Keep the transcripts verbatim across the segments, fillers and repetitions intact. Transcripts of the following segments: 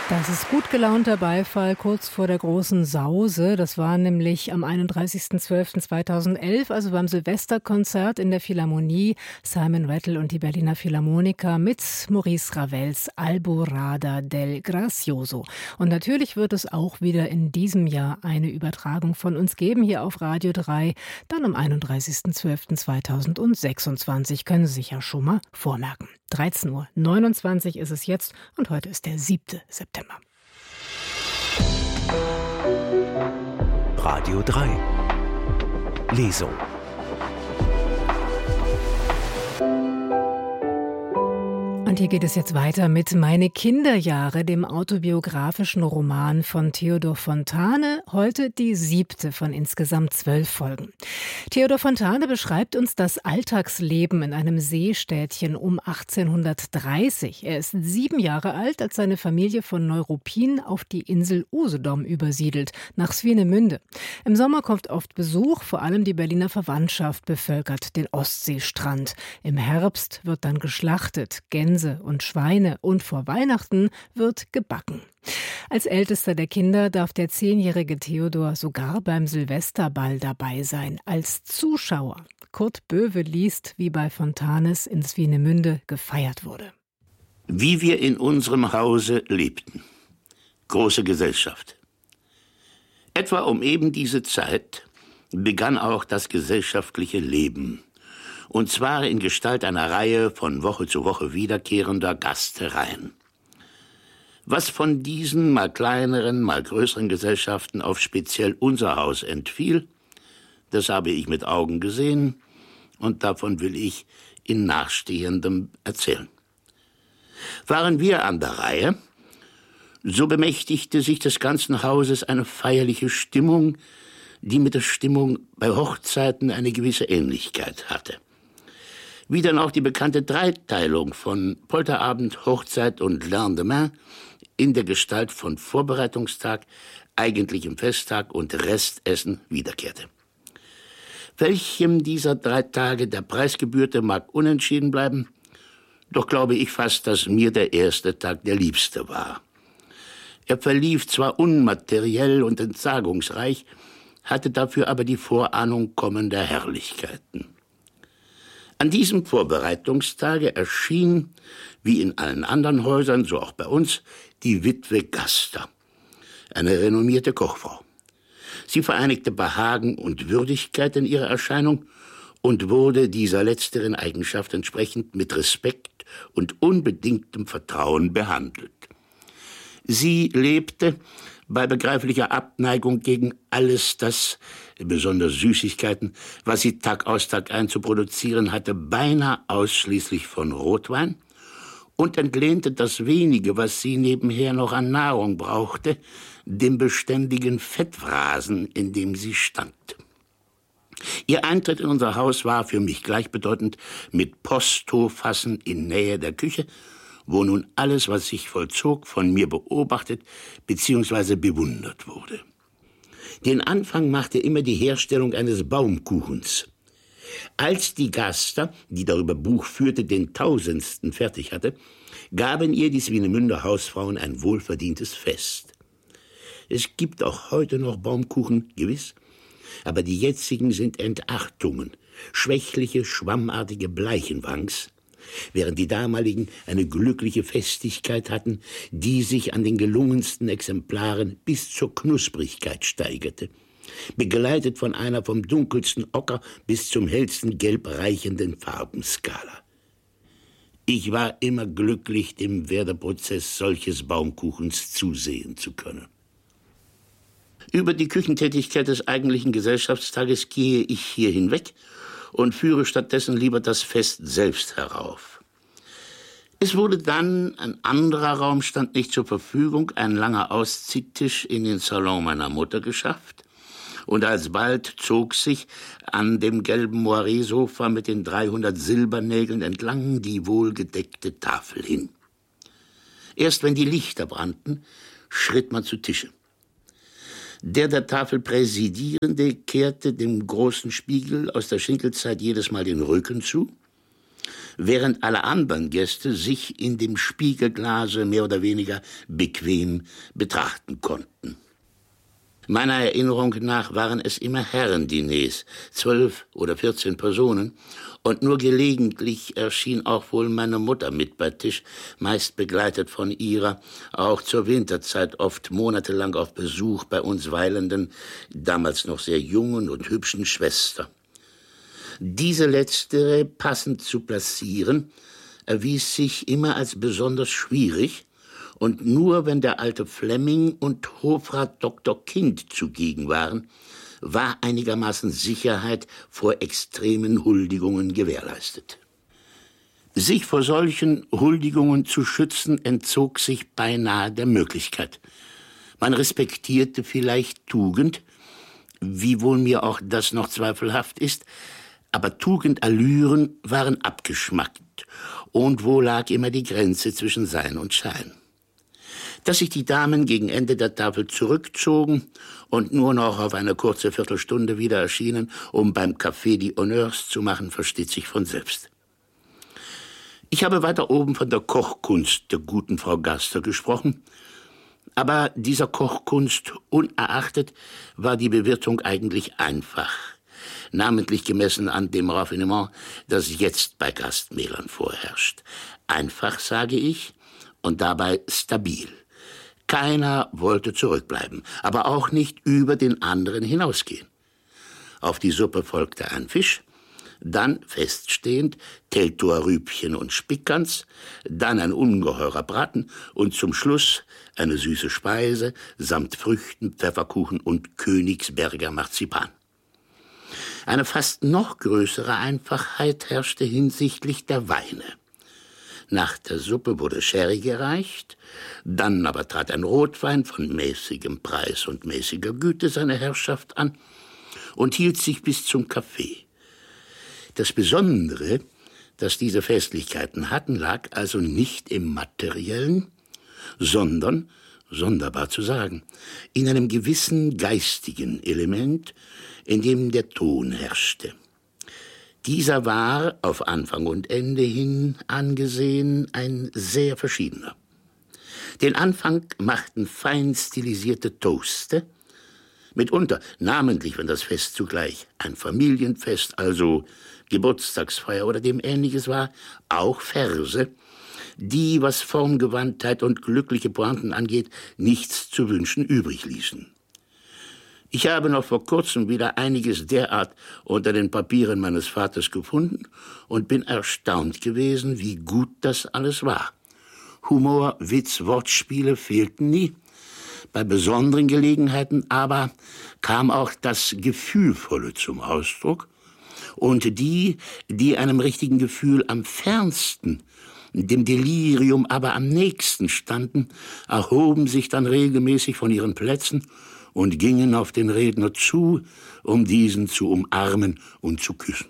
Das ist gut gelaunter Beifall kurz vor der großen Sause. Das war nämlich am einunddreißigsten zwölften zweitausendelf, also beim Silvesterkonzert in der Philharmonie. Simon Rattle und die Berliner Philharmoniker mit Maurice Ravels Alborada del Gracioso. Und natürlich wird es auch wieder in diesem Jahr eine Übertragung von uns geben, hier auf Radio drei. Dann am einunddreißigsten zwölften zweitausendsechsundzwanzig. Können Sie sich ja schon mal vormerken. dreizehn Uhr neunundzwanzig ist es jetzt und heute ist der siebte September. Radio drei Lesung. Und hier geht es jetzt weiter mit Meine Kinderjahre, dem autobiografischen Roman von Theodor Fontane. Heute die siebte von insgesamt zwölf Folgen. Theodor Fontane beschreibt uns das Alltagsleben in einem Seestädtchen um achtzehnhundertdreißig. Er ist sieben Jahre alt, als seine Familie von Neuruppin auf die Insel Usedom übersiedelt, nach Swinemünde. Im Sommer kommt oft Besuch, vor allem die Berliner Verwandtschaft bevölkert den Ostseestrand. Im Herbst wird dann geschlachtet, Gänse und Schweine und vor Weihnachten wird gebacken. Als ältester der Kinder darf der zehnjährige Theodor sogar beim Silvesterball dabei sein, als Zuschauer. Kurt Böwe liest, wie bei Fontanes in Swinemünde gefeiert wurde. Wie wir in unserem Hause lebten. Große Gesellschaft. Etwa um eben diese Zeit begann auch das gesellschaftliche Leben. Und zwar in Gestalt einer Reihe von Woche zu Woche wiederkehrender Gastereien. Was von diesen mal kleineren, mal größeren Gesellschaften auf speziell unser Haus entfiel, das habe ich mit Augen gesehen und davon will ich in Nachstehendem erzählen. Waren wir an der Reihe, so bemächtigte sich des ganzen Hauses eine feierliche Stimmung, die mit der Stimmung bei Hochzeiten eine gewisse Ähnlichkeit hatte. Wie dann auch die bekannte Dreiteilung von Polterabend, Hochzeit und Lendemain in der Gestalt von Vorbereitungstag, eigentlichem Festtag und Restessen wiederkehrte. Welchem dieser drei Tage der Preis gebührte, mag unentschieden bleiben, doch glaube ich fast, dass mir der erste Tag der liebste war. Er verlief zwar unmateriell und entsagungsreich, hatte dafür aber die Vorahnung kommender Herrlichkeiten. An diesem Vorbereitungstage erschien, wie in allen anderen Häusern, so auch bei uns, die Witwe Gaster, eine renommierte Kochfrau. Sie vereinigte Behagen und Würdigkeit in ihrer Erscheinung und wurde dieser letzteren Eigenschaft entsprechend mit Respekt und unbedingtem Vertrauen behandelt. Sie lebte bei begreiflicher Abneigung gegen alles das, besonders Süßigkeiten, was sie Tag aus Tag ein zu produzieren hatte, beinahe ausschließlich von Rotwein und entlehnte das wenige, was sie nebenher noch an Nahrung brauchte, dem beständigen Fettwrasen, in dem sie stand. Ihr Eintritt in unser Haus war für mich gleichbedeutend mit Posthofassen in Nähe der Küche, wo nun alles, was sich vollzog, von mir beobachtet bzw. bewundert wurde. Den Anfang machte immer die Herstellung eines Baumkuchens. Als die Gaster, die darüber Buch führte, den tausendsten fertig hatte, gaben ihr die Swinemünder Hausfrauen ein wohlverdientes Fest. Es gibt auch heute noch Baumkuchen, gewiss, aber die jetzigen sind Entachtungen, schwächliche, schwammartige Bleichenwangs, während die damaligen eine glückliche Festigkeit hatten, die sich an den gelungensten Exemplaren bis zur Knusprigkeit steigerte, begleitet von einer vom dunkelsten Ocker bis zum hellsten Gelb reichenden Farbenskala. Ich war immer glücklich, dem Werdeprozess solches Baumkuchens zusehen zu können. Über die Küchentätigkeit des eigentlichen Gesellschaftstages gehe ich hier hinweg und führe stattdessen lieber das Fest selbst herauf. Es wurde dann, ein anderer Raum stand nicht zur Verfügung, ein langer Ausziehtisch in den Salon meiner Mutter geschafft, und alsbald zog sich an dem gelben Moiré-Sofa mit den dreihundert Silbernägeln entlang die wohlgedeckte Tafel hin. Erst wenn die Lichter brannten, schritt man zu Tische. Der der Tafel Präsidierende kehrte dem großen Spiegel aus der Schinkelzeit jedes Mal den Rücken zu, während alle anderen Gäste sich in dem Spiegelglase mehr oder weniger bequem betrachten konnten. Meiner Erinnerung nach waren es immer Herrendiners, zwölf oder vierzehn Personen, und nur gelegentlich erschien auch wohl meine Mutter mit bei Tisch, meist begleitet von ihrer, auch zur Winterzeit oft monatelang auf Besuch bei uns weilenden, damals noch sehr jungen und hübschen Schwester. Diese letztere passend zu platzieren, erwies sich immer als besonders schwierig, und nur wenn der alte Flemming und Hofrat Doktor Kind zugegen waren, war einigermaßen Sicherheit vor extremen Huldigungen gewährleistet. Sich vor solchen Huldigungen zu schützen, entzog sich beinahe der Möglichkeit. Man respektierte vielleicht Tugend, wiewohl mir auch das noch zweifelhaft ist, aber Tugendallüren waren abgeschmackt, und wo lag immer die Grenze zwischen Sein und Schein? Dass sich die Damen gegen Ende der Tafel zurückzogen und nur noch auf eine kurze Viertelstunde wieder erschienen, um beim Kaffee die Honneurs zu machen, versteht sich von selbst. Ich habe weiter oben von der Kochkunst der guten Frau Gaster gesprochen, aber dieser Kochkunst unerachtet war die Bewirtung eigentlich einfach, namentlich gemessen an dem Raffinement, das jetzt bei Gastmählern vorherrscht. Einfach, sage ich, und dabei stabil. Keiner wollte zurückbleiben, aber auch nicht über den anderen hinausgehen. Auf die Suppe folgte ein Fisch, dann feststehend Teltow-Rübchen und Spickgans, dann ein ungeheurer Braten und zum Schluss eine süße Speise samt Früchten, Pfefferkuchen und Königsberger Marzipan. Eine fast noch größere Einfachheit herrschte hinsichtlich der Weine. Nach der Suppe wurde Sherry gereicht, dann aber trat ein Rotwein von mäßigem Preis und mäßiger Güte seine Herrschaft an und hielt sich bis zum Kaffee. Das Besondere, das diese Festlichkeiten hatten, lag also nicht im Materiellen, sondern, sonderbar zu sagen, in einem gewissen geistigen Element, in dem der Ton herrschte. Dieser war auf Anfang und Ende hin angesehen ein sehr verschiedener. Den Anfang machten fein stilisierte Toaste, mitunter, namentlich wenn das Fest zugleich ein Familienfest, also Geburtstagsfeier oder dem Ähnliches war, auch Verse, die, was Formgewandtheit und glückliche Pointen angeht, nichts zu wünschen übrig ließen. Ich habe noch vor kurzem wieder einiges derart unter den Papieren meines Vaters gefunden und bin erstaunt gewesen, wie gut das alles war. Humor, Witz, Wortspiele fehlten nie. Bei besonderen Gelegenheiten aber kam auch das Gefühlvolle zum Ausdruck, und die, die einem richtigen Gefühl am fernsten, dem Delirium aber am nächsten standen, erhoben sich dann regelmäßig von ihren Plätzen und gingen auf den Redner zu, um diesen zu umarmen und zu küssen.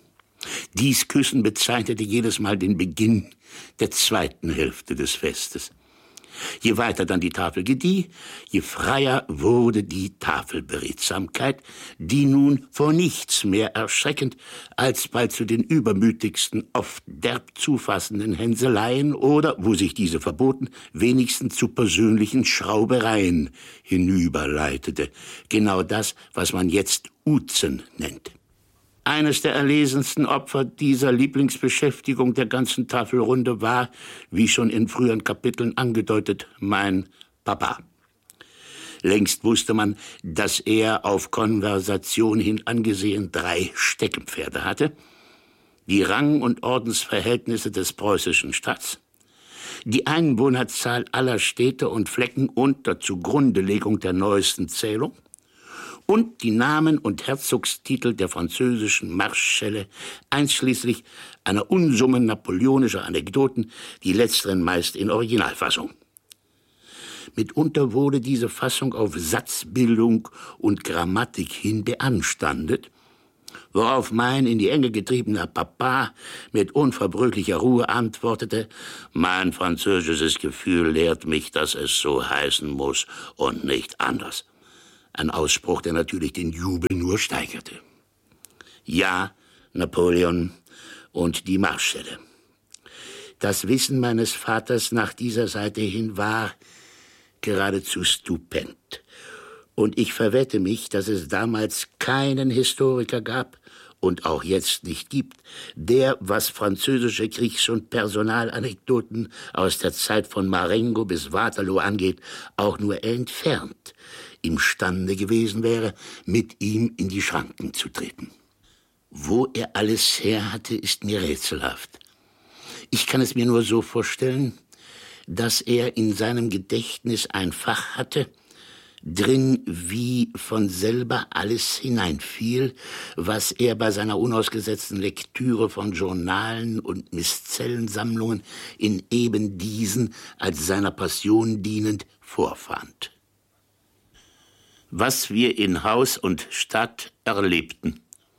Dies Küssen bezeichnete jedes Mal den Beginn der zweiten Hälfte des Festes. Je weiter dann die Tafel gedieh, je freier wurde die Tafelberedsamkeit, die nun vor nichts mehr erschreckend als bald zu den übermütigsten, oft derb zufassenden Hänseleien oder, wo sich diese verboten, wenigstens zu persönlichen Schraubereien hinüberleitete. Genau das, was man jetzt Uzen nennt. Eines der erlesensten Opfer dieser Lieblingsbeschäftigung der ganzen Tafelrunde war, wie schon in früheren Kapiteln angedeutet, mein Papa. Längst wusste man, dass er auf Konversation hin angesehen drei Steckenpferde hatte: die Rang- und Ordensverhältnisse des preußischen Staats, die Einwohnerzahl aller Städte und Flecken unter Zugrundelegung der neuesten Zählung und die Namen und Herzogstitel der französischen Marschälle, einschließlich einer Unsumme napoleonischer Anekdoten, die letzteren meist in Originalfassung. Mitunter wurde diese Fassung auf Satzbildung und Grammatik hin beanstandet, worauf mein in die Enge getriebener Papa mit unverbrüchlicher Ruhe antwortete: »Mein französisches Gefühl lehrt mich, dass es so heißen muss und nicht anders.« Ein Ausspruch, der natürlich den Jubel nur steigerte. Ja, Napoleon und die Marschälle. Das Wissen meines Vaters nach dieser Seite hin war geradezu stupend. Und ich verwette mich, dass es damals keinen Historiker gab und auch jetzt nicht gibt, der, was französische Kriegs- und Personalanekdoten aus der Zeit von Marengo bis Waterloo angeht, auch nur entfernt imstande gewesen wäre, mit ihm in die Schranken zu treten. Wo er alles her hatte, ist mir rätselhaft. Ich kann es mir nur so vorstellen, dass er in seinem Gedächtnis ein Fach hatte, drin wie von selber alles hineinfiel, was er bei seiner unausgesetzten Lektüre von Journalen und Miszellensammlungen in eben diesen als seiner Passion dienend vorfand. Was wir in Haus und Stadt erlebten.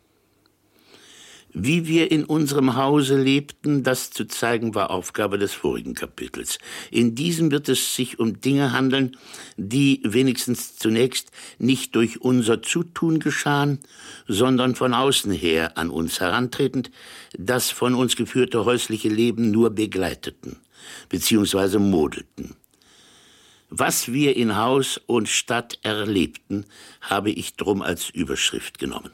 Wie wir in unserem Hause lebten, das zu zeigen, war Aufgabe des vorigen Kapitels. In diesem wird es sich um Dinge handeln, die wenigstens zunächst nicht durch unser Zutun geschahen, sondern von außen her an uns herantretend, das von uns geführte häusliche Leben nur begleiteten bzw. modelten. Was wir in Haus und Stadt erlebten, habe ich drum als Überschrift genommen.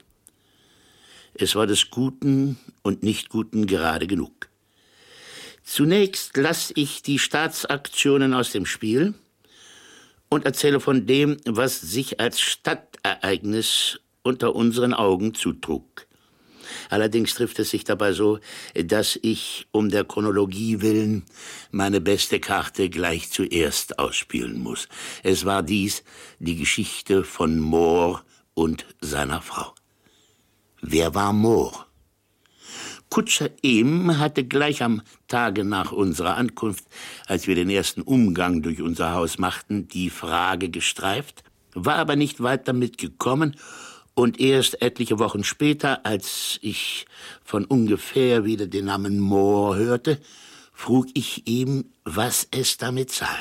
Es war des Guten und Nicht-Guten gerade genug. Zunächst lasse ich die Staatsaktionen aus dem Spiel und erzähle von dem, was sich als Stadtereignis unter unseren Augen zutrug. Allerdings trifft es sich dabei so, dass ich um der Chronologie willen meine beste Karte gleich zuerst ausspielen muss. Es war dies die Geschichte von Mohr und seiner Frau. Wer war Mohr? Kutscher Ehm hatte gleich am Tage nach unserer Ankunft, als wir den ersten Umgang durch unser Haus machten, die Frage gestreift, war aber nicht weit damit gekommen, und erst etliche Wochen später, als ich von ungefähr wieder den Namen Mohr hörte, frug ich ihm, was es damit sei.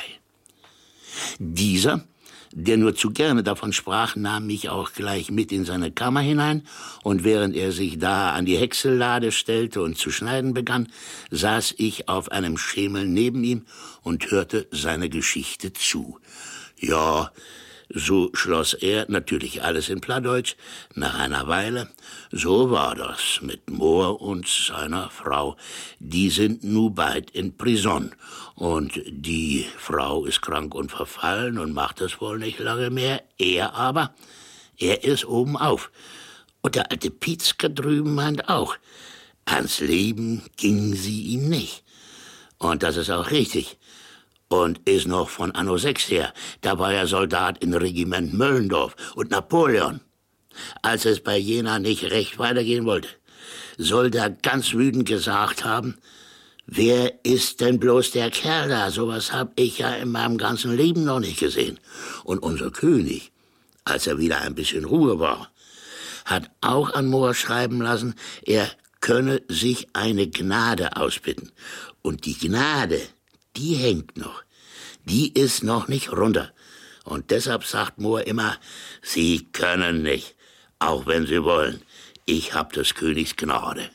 Dieser, der nur zu gerne davon sprach, nahm mich auch gleich mit in seine Kammer hinein, und während er sich da an die Häcksellade stellte und zu schneiden begann, saß ich auf einem Schemel neben ihm und hörte seine Geschichte zu. Ja, so schloss er, natürlich alles in Plattdeutsch, nach einer Weile: So war das mit Mohr und seiner Frau. Die sind nu beid in Prison. Und die Frau ist krank und verfallen und macht es wohl nicht lange mehr. Er aber, er ist oben auf. Und der alte Pietzke drüben meint auch, ans Leben ging sie ihm nicht. Und das ist auch richtig. Und ist noch von Anno sechs her. Da war er Soldat in Regiment Möllendorf und Napoleon. Als es bei Jena nicht recht weitergehen wollte, soll der ganz wütend gesagt haben: Wer ist denn bloß der Kerl da? Sowas hab ich ja in meinem ganzen Leben noch nicht gesehen. Und unser König, als er wieder ein bisschen Ruhe war, hat auch an Mohr schreiben lassen, er könne sich eine Gnade ausbitten. Und die Gnade, die hängt noch. Die ist noch nicht runter. Und deshalb sagt Mohr immer, Sie können nicht, auch wenn Sie wollen. Ich hab des Königs Gnade.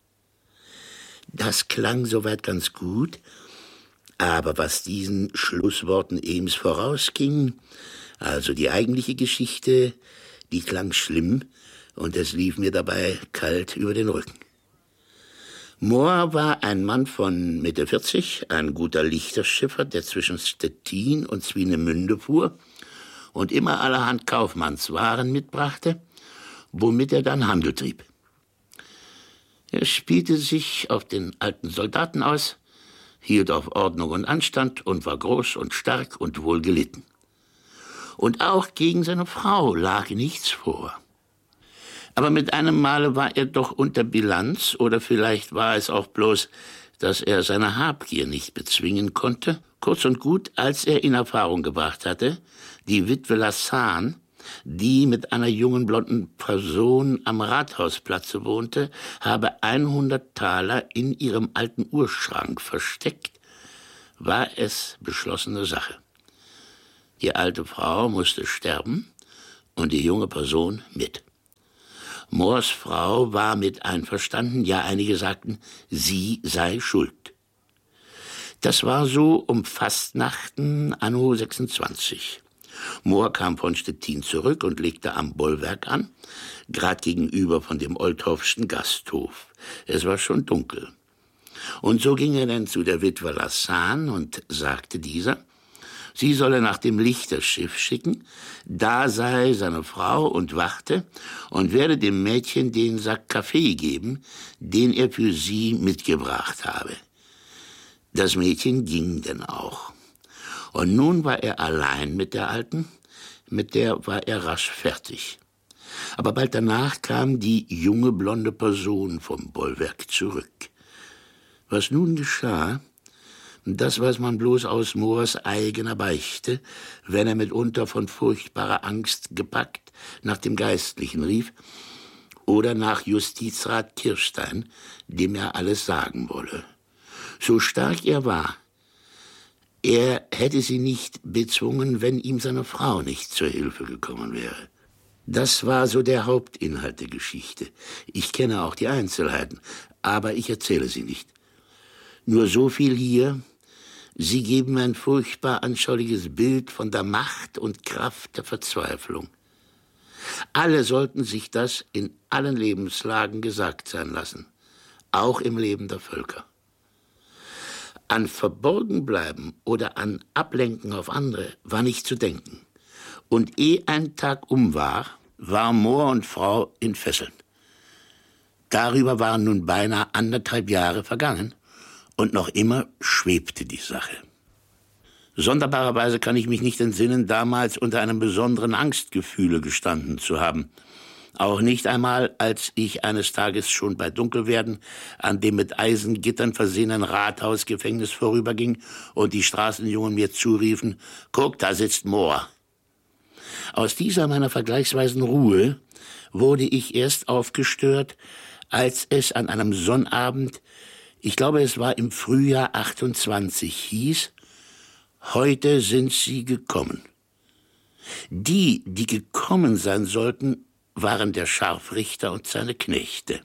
Das klang soweit ganz gut, aber was diesen Schlussworten Ehms vorausging, also die eigentliche Geschichte, die klang schlimm, und es lief mir dabei kalt über den Rücken. Mohr war ein Mann von Mitte vierzig, ein guter Lichterschiffer, der zwischen Stettin und Swinemünde fuhr und immer allerhand Kaufmannswaren mitbrachte, womit er dann Handel trieb. Er spielte sich auf den alten Soldaten aus, hielt auf Ordnung und Anstand und war groß und stark und wohl gelitten. Und auch gegen seine Frau lag nichts vor. Aber mit einem Male war er doch unter Bilanz, oder vielleicht war es auch bloß, dass er seine Habgier nicht bezwingen konnte. Kurz und gut, als er in Erfahrung gebracht hatte, die Witwe Lassan, die mit einer jungen blonden Person am Rathausplatze wohnte, habe hundert Taler in ihrem alten Uhrschrank versteckt, war es beschlossene Sache. Die alte Frau musste sterben und die junge Person mit. Mohrs Frau war mit einverstanden, ja, einige sagten, sie sei schuld. Das war so um Fastnachten anno sechsundzwanzig. Mohr kam von Stettin zurück und legte am Bollwerk an, grad gegenüber von dem Olthoffschen Gasthof. Es war schon dunkel. Und so ging er dann zu der Witwe Lassan und sagte dieser, sie solle nach dem Lichterschiff schicken, da sei seine Frau und warte und werde dem Mädchen den Sack Kaffee geben, den er für sie mitgebracht habe. Das Mädchen ging denn auch. Und nun war er allein mit der Alten, mit der war er rasch fertig. Aber bald danach kam die junge blonde Person vom Bollwerk zurück. Was nun geschah, das weiß man bloß aus Mohrs eigener Beichte, wenn er mitunter von furchtbarer Angst gepackt nach dem Geistlichen rief oder nach Justizrat Kirstein, dem er alles sagen wolle. So stark er war, er hätte sie nicht bezwungen, wenn ihm seine Frau nicht zur Hilfe gekommen wäre. Das war so der Hauptinhalt der Geschichte. Ich kenne auch die Einzelheiten, aber ich erzähle sie nicht. Nur so viel hier, sie geben ein furchtbar anschauliches Bild von der Macht und Kraft der Verzweiflung. Alle sollten sich das in allen Lebenslagen gesagt sein lassen, auch im Leben der Völker. An Verborgenbleiben oder an Ablenken auf andere war nicht zu denken. Und ehe ein Tag um war, war Mohr und Frau in Fesseln. Darüber waren nun beinahe anderthalb Jahre vergangen und noch immer schwebte die Sache. Sonderbarerweise kann ich mich nicht entsinnen, damals unter einem besonderen Angstgefühle gestanden zu haben. Auch nicht einmal, als ich eines Tages schon bei Dunkelwerden an dem mit Eisengittern versehenen Rathausgefängnis vorüberging und die Straßenjungen mir zuriefen, »Guck, da sitzt Mohr.« Aus dieser meiner vergleichsweisen Ruhe wurde ich erst aufgestört, als es an einem Sonnabend, ich glaube es war im Frühjahr achtundzwanzig, hieß, »Heute sind sie gekommen.« Die, die gekommen sein sollten, waren der Scharfrichter und seine Knechte.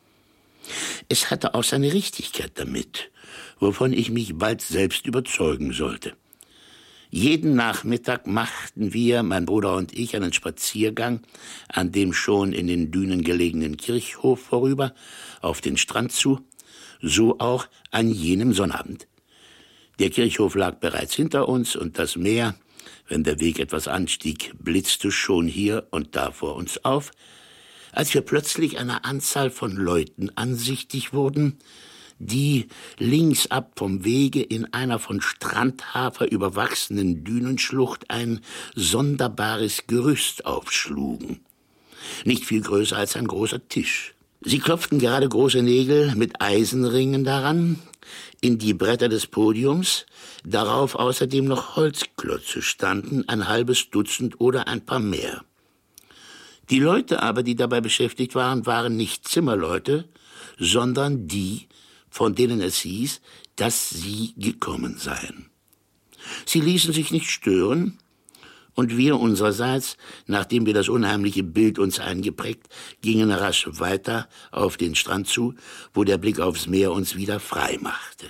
Es hatte auch seine Richtigkeit damit, wovon ich mich bald selbst überzeugen sollte. Jeden Nachmittag machten wir, mein Bruder und ich, einen Spaziergang an dem schon in den Dünen gelegenen Kirchhof vorüber, auf den Strand zu, so auch an jenem Sonnabend. Der Kirchhof lag bereits hinter uns und das Meer, wenn der Weg etwas anstieg, blitzte schon hier und da vor uns auf, als wir plötzlich einer Anzahl von Leuten ansichtig wurden, die links ab vom Wege in einer von Strandhafer überwachsenen Dünenschlucht ein sonderbares Gerüst aufschlugen. Nicht viel größer als ein großer Tisch. Sie klopften gerade große Nägel mit Eisenringen daran, in die Bretter des Podiums, darauf außerdem noch Holzklötze standen, ein halbes Dutzend oder ein paar mehr. Die Leute aber, die dabei beschäftigt waren, waren nicht Zimmerleute, sondern die, von denen es hieß, dass sie gekommen seien. Sie ließen sich nicht stören, und wir unsererseits, nachdem wir das unheimliche Bild uns eingeprägt, gingen rasch weiter auf den Strand zu, wo der Blick aufs Meer uns wieder frei machte.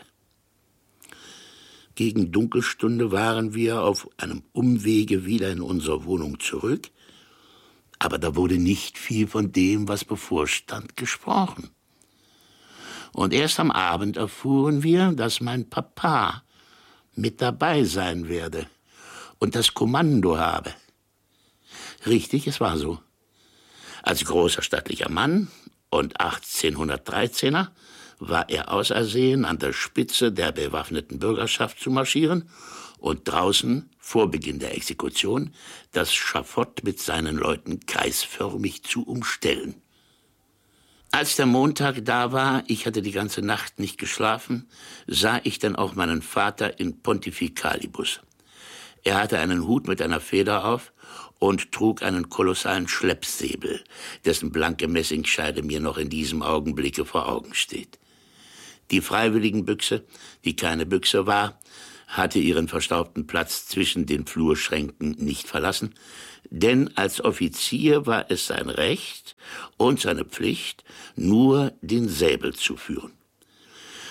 Gegen Dunkelstunde waren wir auf einem Umwege wieder in unsere Wohnung zurück, aber da wurde nicht viel von dem, was bevorstand, gesprochen. Und erst am Abend erfuhren wir, dass mein Papa mit dabei sein werde und das Kommando habe. Richtig, es war so. Als großer stattlicher Mann und achtzehnhundertdreizehner war er ausersehen, an der Spitze der bewaffneten Bürgerschaft zu marschieren und draußen, vor Beginn der Exekution, das Schafott mit seinen Leuten kreisförmig zu umstellen. Als der Montag da war, ich hatte die ganze Nacht nicht geschlafen, sah ich dann auch meinen Vater in Pontificalibus. Er hatte einen Hut mit einer Feder auf und trug einen kolossalen Schleppsäbel, dessen blanke Messingscheide mir noch in diesem Augenblicke vor Augen steht. Die Freiwilligenbüchse, die keine Büchse war, hatte ihren verstaubten Platz zwischen den Flurschränken nicht verlassen, denn als Offizier war es sein Recht und seine Pflicht, nur den Säbel zu führen.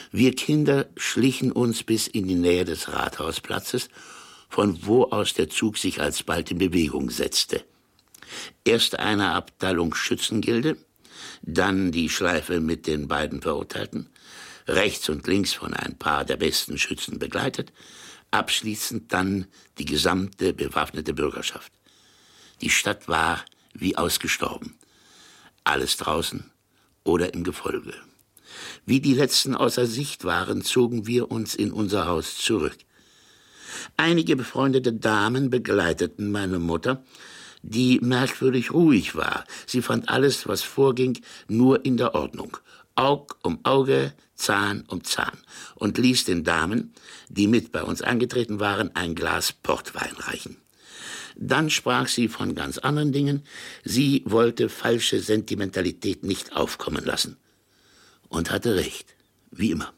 Wir Kinder schlichen uns bis in die Nähe des Rathausplatzes, von wo aus der Zug sich alsbald in Bewegung setzte. Erst eine Abteilung Schützengilde, dann die Schleife mit den beiden Verurteilten, rechts und links von ein paar der besten Schützen begleitet, abschließend dann die gesamte bewaffnete Bürgerschaft. Die Stadt war wie ausgestorben. Alles draußen oder im Gefolge. Wie die Letzten außer Sicht waren, zogen wir uns in unser Haus zurück. Einige befreundete Damen begleiteten meine Mutter, die merkwürdig ruhig war. Sie fand alles, was vorging, nur in der Ordnung. Aug um Auge, Zahn um Zahn. Und ließ den Damen, die mit bei uns angetreten waren, ein Glas Portwein reichen. Dann sprach sie von ganz anderen Dingen. Sie wollte falsche Sentimentalität nicht aufkommen lassen. Und hatte recht, wie immer.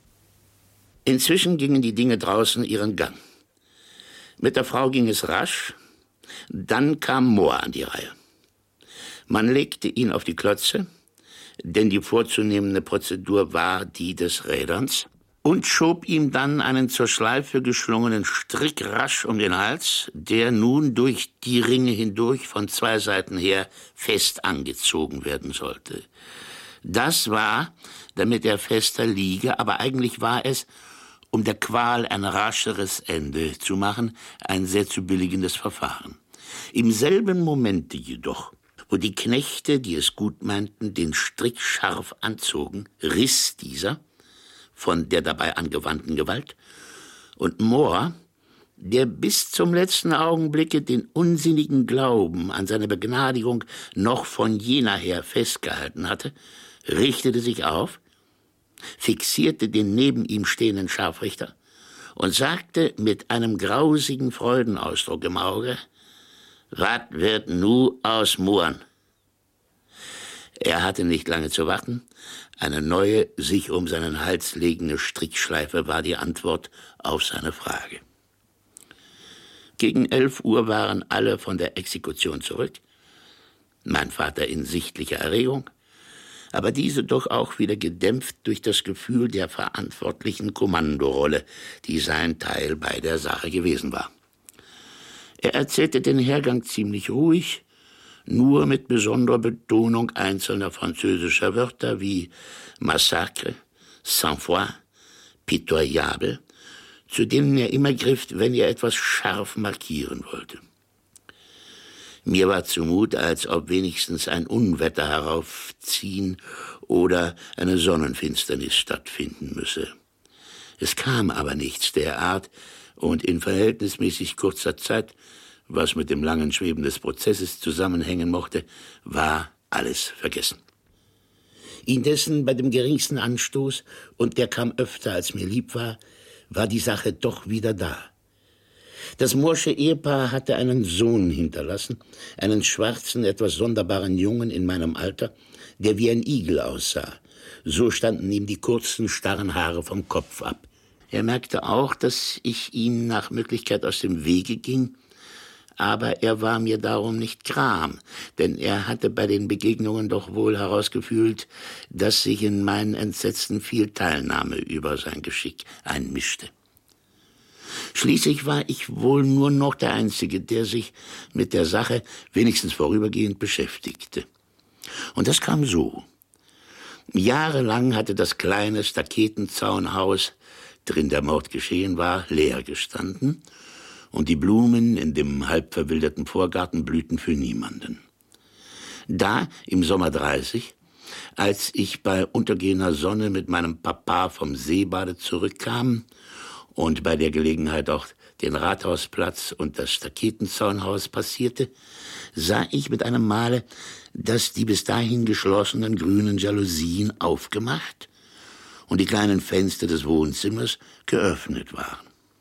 Inzwischen gingen die Dinge draußen ihren Gang. Mit der Frau ging es rasch. Dann kam Mohr an die Reihe. Man legte ihn auf die Klötze, denn die vorzunehmende Prozedur war die des Räderns, und schob ihm dann einen zur Schleife geschlungenen Strick rasch um den Hals, der nun durch die Ringe hindurch von zwei Seiten her fest angezogen werden sollte. Das war, damit er fester liege, aber eigentlich war es, um der Qual ein rascheres Ende zu machen, ein sehr zu billigendes Verfahren. Im selben Momente jedoch, wo die Knechte, die es gut meinten, den Strick scharf anzogen, riss dieser von der dabei angewandten Gewalt, und Mohr, der bis zum letzten Augenblicke den unsinnigen Glauben an seine Begnadigung noch von jener her festgehalten hatte, richtete sich auf, fixierte den neben ihm stehenden Scharfrichter und sagte mit einem grausigen Freudenausdruck im Auge: »Wat wird nu aus Muhren?« Er hatte nicht lange zu warten. Eine neue, sich um seinen Hals legende Strickschleife war die Antwort auf seine Frage. Gegen elf Uhr waren alle von der Exekution zurück. Mein Vater in sichtlicher Erregung, aber diese doch auch wieder gedämpft durch das Gefühl der verantwortlichen Kommandorolle, die sein Teil bei der Sache gewesen war. Er erzählte den Hergang ziemlich ruhig, nur mit besonderer Betonung einzelner französischer Wörter wie Massacre, Sang-Froid, Pitoyable, zu denen er immer griff, wenn er etwas scharf markieren wollte. Mir war zumut, als ob wenigstens ein Unwetter heraufziehen oder eine Sonnenfinsternis stattfinden müsse. Es kam aber nichts derart, und in verhältnismäßig kurzer Zeit, was mit dem langen Schweben des Prozesses zusammenhängen mochte, war alles vergessen. Indessen bei dem geringsten Anstoß, und der kam öfter als mir lieb war, war die Sache doch wieder da. Das Moorsche Ehepaar hatte einen Sohn hinterlassen, einen schwarzen, etwas sonderbaren Jungen in meinem Alter, der wie ein Igel aussah. So standen ihm die kurzen, starren Haare vom Kopf ab. Er merkte auch, dass ich ihm nach Möglichkeit aus dem Wege ging, aber er war mir darum nicht gram, denn er hatte bei den Begegnungen doch wohl herausgefühlt, dass sich in meinen Entsetzen viel Teilnahme über sein Geschick einmischte. Schließlich war ich wohl nur noch der Einzige, der sich mit der Sache wenigstens vorübergehend beschäftigte. Und das kam so. Jahrelang hatte das kleine Staketenzaunhaus, drin der Mord geschehen war, leer gestanden, und die Blumen in dem halb verwilderten Vorgarten blühten für niemanden. Da, im Sommer dreißig, als ich bei untergehender Sonne mit meinem Papa vom Seebade zurückkam und bei der Gelegenheit auch den Rathausplatz und das Staketenzaunhaus passierte, sah ich mit einem Male, dass die bis dahin geschlossenen grünen Jalousien aufgemacht und die kleinen Fenster des Wohnzimmers geöffnet waren.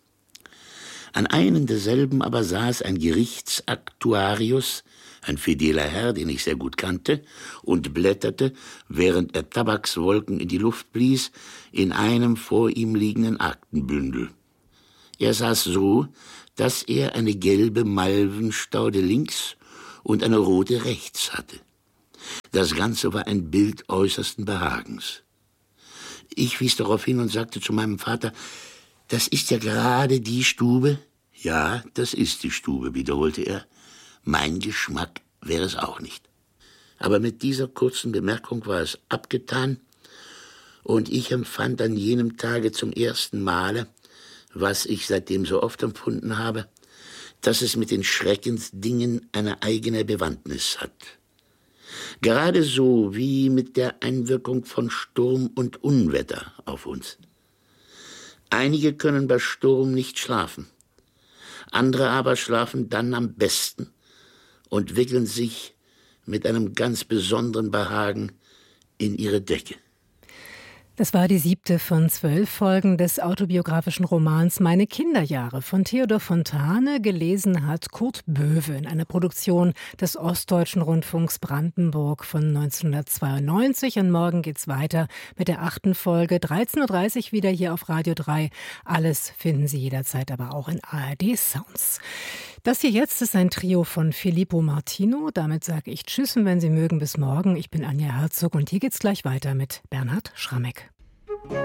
An einem derselben aber saß ein Gerichtsaktuarius, ein fideler Herr, den ich sehr gut kannte, und blätterte, während er Tabakswolken in die Luft blies, in einem vor ihm liegenden Aktenbündel. Er saß so, dass er eine gelbe Malvenstaude links und eine rote rechts hatte. Das Ganze war ein Bild äußersten Behagens. Ich wies darauf hin und sagte zu meinem Vater, das ist ja gerade die Stube. Ja, das ist die Stube, wiederholte er. Mein Geschmack wäre es auch nicht. Aber mit dieser kurzen Bemerkung war es abgetan, und ich empfand an jenem Tage zum ersten Male, was ich seitdem so oft empfunden habe, dass es mit den Schreckensdingen eine eigene Bewandtnis hat. Gerade so wie mit der Einwirkung von Sturm und Unwetter auf uns. Einige können bei Sturm nicht schlafen, andere aber schlafen dann am besten und wickeln sich mit einem ganz besonderen Behagen in ihre Decke. Das war die siebte von zwölf Folgen des autobiografischen Romans Meine Kinderjahre von Theodor Fontane. Gelesen hat Kurt Böwe in einer Produktion des Ostdeutschen Rundfunks Brandenburg von neunzehnhundertzweiundneunzig. Und morgen geht's weiter mit der achten Folge. dreizehn Uhr dreißig wieder hier auf Radio drei. Alles finden Sie jederzeit aber auch in A R D Sounds. Das hier jetzt ist ein Trio von Filippo Martino. Damit sage ich Tschüss und wenn Sie mögen, bis morgen. Ich bin Anja Herzog und hier geht's gleich weiter mit Bernhard Schrammeck.